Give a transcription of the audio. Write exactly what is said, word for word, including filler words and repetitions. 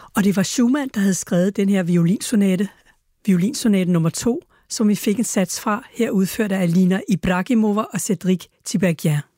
Og det var Schumann, der havde skrevet den her violinsonate, violinsonate nummer to, som vi fik en sats fra, her udført af Alina Ibragimova og Cédric Tiberghien.